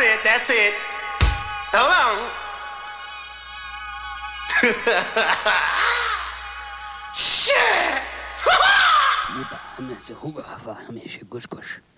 That's it. Hold on. Shit! يبقى همسه هو عفا همشي قشقش